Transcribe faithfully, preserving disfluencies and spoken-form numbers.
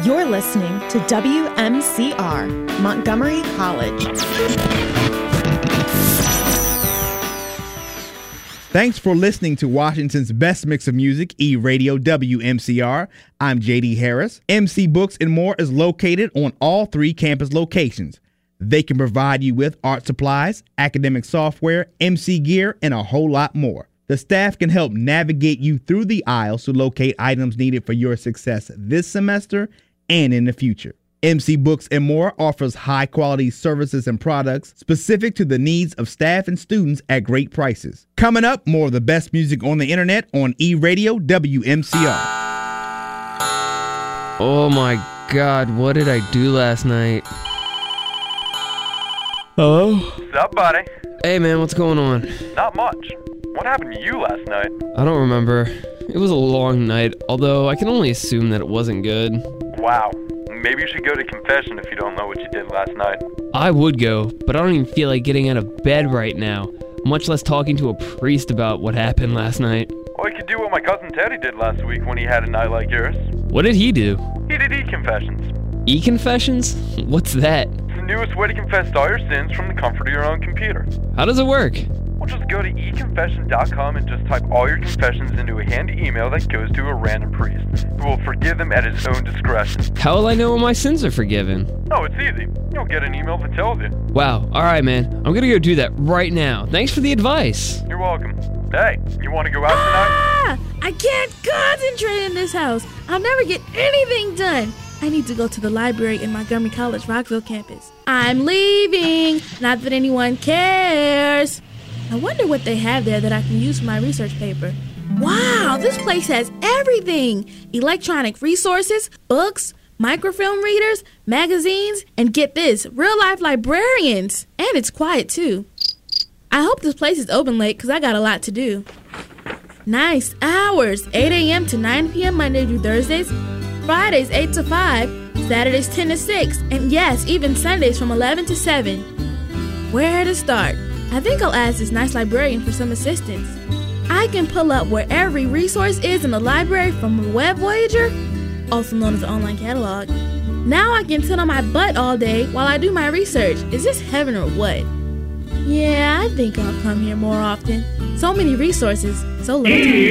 You're listening to W M C R, Montgomery College. Thanks for listening to Washington's best mix of music, E-Radio W M C R. I'm J D Harris. M C Books and More is located on all three campus locations. They can provide you with art supplies, academic software, M C gear, and a whole lot more. The staff can help navigate you through the aisles to locate items needed for your success this semester and in the future. M C Books and More offers high-quality services and products specific to the needs of staff and students at great prices. Coming up, more of the best music on the internet on E-Radio W M C R. Oh my God, what did I do last night? Hello? What's up, buddy? Hey man, what's going on? Not much. What happened to you last night? I don't remember. It was a long night, although I can only assume that it wasn't good. Wow. Maybe you should go to confession if you don't know what you did last night. I would go, but I don't even feel like getting out of bed right now, much less talking to a priest about what happened last night. Or you could do what my cousin Teddy did last week when he had a night like yours. What did he do? He did e-confessions. E-confessions? What's that? It's the newest way to confess all your sins from the comfort of your own computer. How does it work? Well, just go to e confession dot com and just type all your confessions into a handy email that goes to a random priest, who will forgive them at his own discretion. How will I know when my sins are forgiven? Oh, it's easy. You'll get an email that tells you. Wow, alright man, I'm gonna go do that right now. Thanks for the advice. You're welcome. Hey, you want to go out tonight? Ah! I can't concentrate in this house. I'll never get anything done. I need to go to the library in Montgomery College, Rockville campus. I'm leaving. Not that anyone cares. I wonder what they have there that I can use for my research paper. Wow, this place has everything. Electronic resources, books, microfilm readers, magazines, and get this, real-life librarians. And it's quiet, too. I hope this place is open late because I got a lot to do. Nice hours, eight a.m. to nine p.m. Monday through Thursdays, Fridays eight to five, Saturdays ten to six, and yes, even Sundays from eleven to seven. Where to start? I think I'll ask this nice librarian for some assistance. I can pull up where every resource is in the library from a web voyager, also known as the online catalog. Now I can sit on my butt all day while I do my research. Is this heaven or what? Yeah, I think I'll come here more often. So many resources, so little time.